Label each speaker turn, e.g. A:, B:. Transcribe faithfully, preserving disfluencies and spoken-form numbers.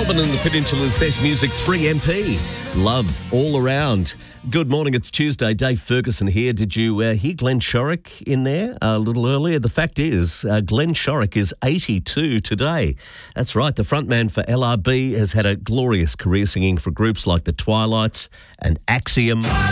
A: Melbourne and the Peninsula's best music, three M P. Love all around. Good morning, it's Tuesday. Dave Ferguson here. Did you uh, hear Glenn Shorrock in there a little earlier? The fact is, uh, Glenn Shorrock is eighty-two today. That's right, the frontman for L R B has had a glorious career singing for groups like The Twilights and Axiom.